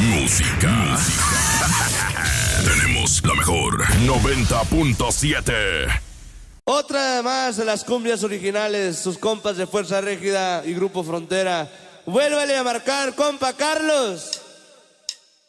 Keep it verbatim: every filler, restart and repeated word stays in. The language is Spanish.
Música. Tenemos la mejor noventa punto siete. Otra más de las cumbias originales, sus compas de Fuerza Régida y Grupo Frontera. Vuélvele a marcar, compa Carlos.